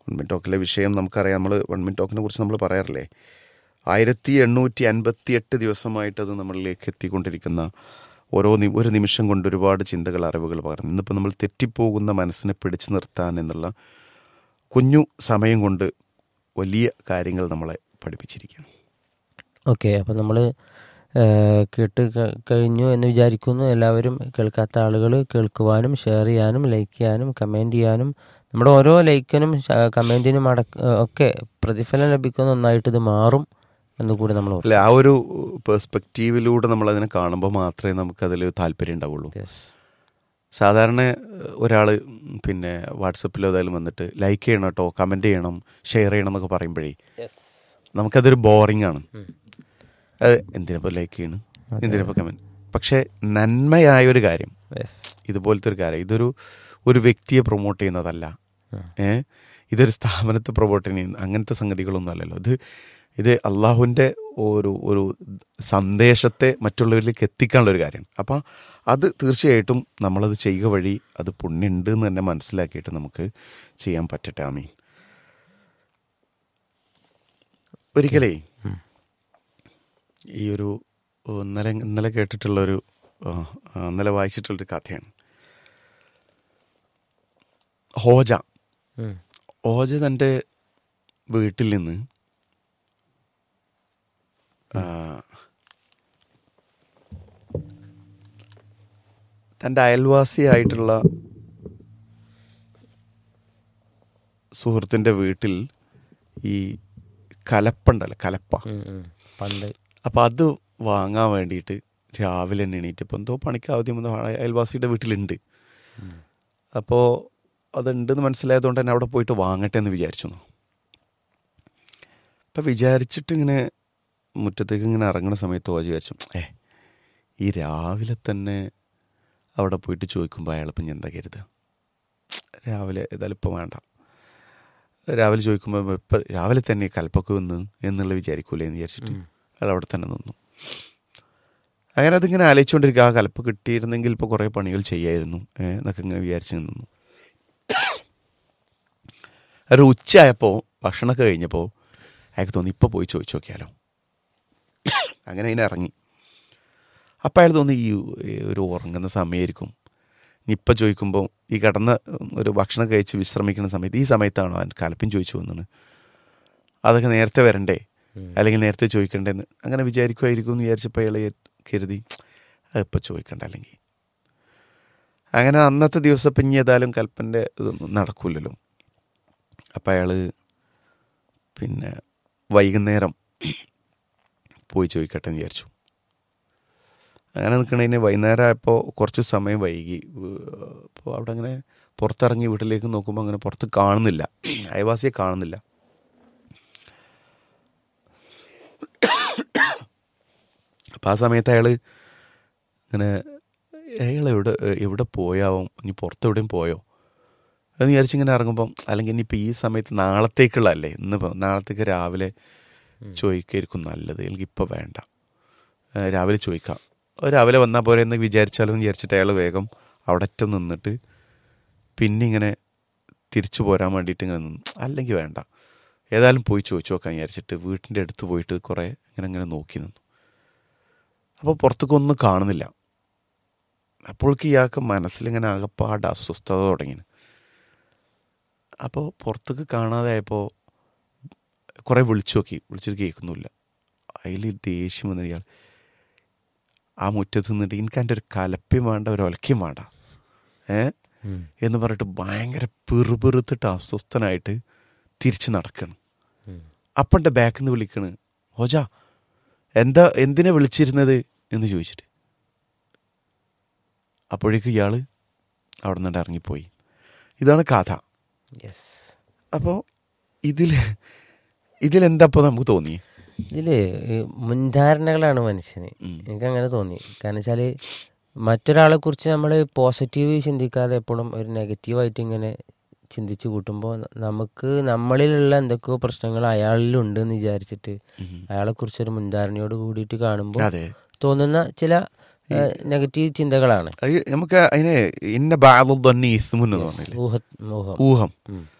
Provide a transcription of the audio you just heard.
One minute ടോക്കിലെ വിഷയം നമുക്കറിയാം. നമ്മൾ വൺ മിനിറ്റ് ടോക്കിനെ കുറിച്ച് നമ്മൾ പറയാറില്ലേ, 1858 ദിവസമായിട്ടത് നമ്മളിലേക്ക് എത്തിക്കൊണ്ടിരിക്കുന്ന ഒരു നിമിഷം കൊണ്ട് ഒരുപാട് ചിന്തകൾ, അറിവുകൾ പകർന്നു. ഇന്നിപ്പോൾ നമ്മൾ തെറ്റിപ്പോകുന്ന മനസ്സിനെ പിടിച്ചു നിർത്താൻ എന്നുള്ള കുഞ്ഞു സമയം കൊണ്ട് വലിയ കാര്യങ്ങൾ നമ്മളെ പഠിപ്പിച്ചിരിക്കുകയാണ്. ഓക്കെ, അപ്പം നമ്മൾ കേട്ട് കഴിഞ്ഞു എന്ന് വിചാരിക്കുന്നു. എല്ലാവരും കേൾക്കാത്ത ആളുകൾ കേൾക്കുവാനും ഷെയർ ചെയ്യാനും ലൈക്ക് ചെയ്യാനും കമൻറ്റ് ചെയ്യാനും, നമ്മുടെ ഓരോ ലൈക്കിനും കമൻറ്റിനും ഒക്കെ പ്രതിഫലം ലഭിക്കുന്ന ഒന്നായിട്ട് ഇത് മാറും എന്നുകൂടി നമ്മൾ അല്ലെ, ആ ഒരു പെർസ്പെക്റ്റീവിലൂടെ നമ്മളതിനെ കാണുമ്പോൾ മാത്രമേ നമുക്കതിൽ താല്പര്യം ഉണ്ടാവുള്ളൂ. സാധാരണ ഒരാൾ പിന്നെ വാട്സപ്പിലോ ഏതായാലും വന്നിട്ട് ലൈക്ക് ചെയ്യണം കേട്ടോ, കമൻറ്റ് ചെയ്യണം, ഷെയർ ചെയ്യണം എന്നൊക്കെ പറയുമ്പോഴേ നമുക്കതൊരു ബോറിംഗ് ആണ്. അത് എന്തിനിപ്പോൾ ലൈക്ക് ചെയ്യണം, എന്തിനിപ്പോൾ കമൻറ്റ്. പക്ഷേ നന്മയായൊരു കാര്യം, ഇതുപോലത്തെ ഒരു കാര്യം, ഒരു വ്യക്തിയെ പ്രൊമോട്ട് ചെയ്യുന്നതല്ല, ഇതൊരു സ്ഥാപനത്തെ പ്രൊമോട്ട് ചെയ്യുന്ന അങ്ങനത്തെ സംഗതികളൊന്നും അല്ലല്ലോ. ഇത് അള്ളാഹുവിൻ്റെ ഒരു സന്ദേശത്തെ മറ്റുള്ളവരിലേക്ക് എത്തിക്കാനുള്ളൊരു കാര്യമാണ്. അപ്പം അത് തീർച്ചയായിട്ടും നമ്മളത് ചെയ്യുക വഴി അത് പുണ്യമുണ്ട് എന്ന് തന്നെ മനസ്സിലാക്കിയിട്ട് നമുക്ക് ചെയ്യാൻ പറ്റട്ടെ. ആമീൻ. ഒരിക്കലേ ഈ ഒരു ഇന്നലെ കേട്ടിട്ടുള്ളൊരു ഇന്നലെ വായിച്ചിട്ടുള്ളൊരു കഥയാണ്. ഹോജ തൻ്റെ വീട്ടിൽ നിന്ന് തൻ്റെ അയൽവാസിയായിട്ടുള്ള സുഹൃത്തിൻ്റെ വീട്ടിൽ ഈ കലപ്പ പണ്ട്, അപ്പം അത് വാങ്ങാൻ വേണ്ടിയിട്ട് രാവിലെ തന്നെ എണീറ്റപ്പോൾ എന്തോ പണിക്ക് ആദ്യം അയൽവാസിയുടെ വീട്ടിലുണ്ട്. അപ്പോൾ അതുണ്ടെന്ന് മനസ്സിലായതുകൊണ്ട് തന്നെ അവിടെ പോയിട്ട് വാങ്ങട്ടെ എന്ന് വിചാരിച്ചു. അപ്പം വിചാരിച്ചിട്ട് ഇങ്ങനെ മുറ്റത്തേക്ക് ഇങ്ങനെ ഇറങ്ങുന്ന സമയത്ത് വിചാരിച്ചു, ഈ രാവിലെ തന്നെ അവിടെ പോയിട്ട് ചോദിക്കുമ്പോൾ അയാളിപ്പം എന്താ കരുതുക, രാവിലെ ഏതായാലും ഇപ്പം വേണ്ട, രാവിലെ ചോദിക്കുമ്പോൾ ഇപ്പം രാവിലെ തന്നെ കൽപ്പൊക്കെ വന്ന് എന്നുള്ള വിചാരിക്കൂലേ എന്ന് വിചാരിച്ചിട്ട് അയാൾ അവിടെ തന്നെ നിന്നു. അങ്ങനെ അതിങ്ങനെ ആലോചിച്ചുകൊണ്ടിരിക്കുക, ആ കലപ്പ് കിട്ടിയിരുന്നെങ്കിൽ ഇപ്പോൾ കുറേ പണികൾ ചെയ്യായിരുന്നു എന്നൊക്കെ ഇങ്ങനെ വിചാരിച്ച് നിന്നു. ഒരു ഉച്ചയായപ്പോൾ ഭക്ഷണമൊക്കെ കഴിഞ്ഞപ്പോൾ അയാൾക്ക് തോന്നി ഇപ്പോൾ പോയി ചോദിച്ചു നോക്കിയാലോ. അങ്ങനെ അതിനെ ഇറങ്ങി. അപ്പം അയാൾ തോന്നി ഈ ഒരു ഉറങ്ങുന്ന സമയമായിരിക്കും, ഇപ്പം ചോദിക്കുമ്പോൾ ഈ കിടന്ന് ഒരു ഭക്ഷണം കഴിച്ച് വിശ്രമിക്കുന്ന സമയത്ത് ഈ സമയത്താണോ അവൻ കലപ്പും ചോദിച്ചു വന്നത്, അതൊക്കെ നേരത്തെ വരണ്ടേ അല്ലെങ്കിൽ നേരത്തെ ചോദിക്കണ്ടേന്ന് അങ്ങനെ വിചാരിക്കുമായിരിക്കും എന്ന് വിചാരിച്ചപ്പോൾ അയാൾ കരുതി അതിപ്പോൾ ചോദിക്കണ്ട അല്ലെങ്കിൽ. അങ്ങനെ അന്നത്തെ ദിവസം ഇപ്പം ഇനി ഏതായാലും കൽപ്പൻ്റെ ഇതൊന്നും നടക്കില്ലല്ലോ. അപ്പം അയാൾ പിന്നെ വൈകുന്നേരം പോയി ചോദിക്കട്ടെ എന്ന് വിചാരിച്ചു. അങ്ങനെ നിൽക്കണതിന് വൈകുന്നേരം ആയപ്പോൾ കുറച്ച് സമയം വൈകി. അപ്പോൾ അവിടെ അങ്ങനെ പുറത്തിറങ്ങി വീട്ടിലേക്ക് നോക്കുമ്പോൾ അങ്ങനെ പുറത്ത് കാണുന്നില്ല, അയൽവാസിയെ കാണുന്നില്ല. അപ്പം ആ സമയത്ത് അയാൾ എവിടെ പോയാവും, ഇനി പുറത്തെവിടെയും പോയോ എന്ന് വിചാരിച്ചിങ്ങനെ ഇറങ്ങുമ്പം, അല്ലെങ്കിൽ ഇനിയിപ്പോൾ ഈ സമയത്ത് നാളത്തേക്കുള്ളതല്ലേ, നാളത്തേക്ക് രാവിലെ ചോദിക്കായിരിക്കും നല്ലത്, അല്ലെങ്കിൽ ഇപ്പോൾ വേണ്ട, രാവിലെ ചോദിക്കാം, രാവിലെ വന്നാൽ പോരെ എന്ന് വിചാരിച്ചാലോ എന്ന് വിചാരിച്ചിട്ട് അയാൾ വേഗം അവിടെ അറ്റം നിന്നിട്ട് പിന്നെ ഇങ്ങനെ തിരിച്ചു പോരാൻ വേണ്ടിയിട്ട് ഇങ്ങനെ നിന്നു. അല്ലെങ്കിൽ വേണ്ട, ഏതായാലും പോയി ചോദിച്ചു നോക്കാൻ വിചാരിച്ചിട്ട് വീട്ടിൻ്റെ അടുത്ത് പോയിട്ട് കുറേ ഇങ്ങനെ നോക്കി നിന്നു. അപ്പോൾ പുറത്തേക്കൊന്നും കാണുന്നില്ല. അപ്പോഴേക്ക് ഇയാൾക്ക് മനസ്സിലിങ്ങനെ ആകെപ്പാട് അസ്വസ്ഥത തുടങ്ങി. അപ്പോൾ പുറത്തേക്ക് കാണാതെ ആയപ്പോൾ കുറേ വിളിച്ചിട്ട് കേൾക്കുന്നില്ല. അതിൽ ദേഷ്യം വന്ന ഇയാൾ ആ മുറ്റത്ത് നിന്നിട്ട് എനിക്ക് എൻ്റെ ഒരു കലപ്പയും വേണ്ട ഒരു ഒലക്കയും വേണ്ട എന്ന് പറഞ്ഞിട്ട് ഭയങ്കര പെറുപെറുത്തിട്ട് അസ്വസ്ഥനായിട്ട് തിരിച്ച് നടക്കണം. അപ്പം എൻ്റെ ബാക്കിൽ നിന്ന് വിളിക്കണ്, ഹോജ എന്തിനാ വിളിച്ചിരുന്നത് എന്ന് ചോദിച്ചിട്ട്. അപ്പോഴേക്കും ഇയാൾ അവിടെ നിന്നിട്ട് ഇറങ്ങിപ്പോയി. ഇതാണ് കഥ. അപ്പോൾ ഇതിലെന്താ ഇപ്പോൾ നമുക്ക് തോന്നി, ഇതില് മുൻധാരണകളാണ് മനുഷ്യന്. എനിക്കങ്ങനെ തോന്നി. കാരണം വെച്ചാൽ മറ്റൊരാളെ കുറിച്ച് നമ്മൾ പോസിറ്റീവ് ചിന്തിക്കാതെ എപ്പോഴും ഒരു നെഗറ്റീവായിട്ട് ഇങ്ങനെ ചിന്തിച്ചു കൂട്ടുമ്പോൾ നമുക്ക് നമ്മളിലുള്ള എന്തൊക്കെയോ പ്രശ്നങ്ങൾ അയാളിലുണ്ട് എന്ന് വിചാരിച്ചിട്ട് അയാളെക്കുറിച്ചൊരു മുൻധാരണയോട് കൂടിയിട്ട് കാണുമ്പോൾ തോന്നുന്ന ചില നെഗറ്റീവ് ചിന്തകളാണ്. നമുക്ക് അതിനെ ഇന്ന ഭാഗം തന്നെ ഊഹം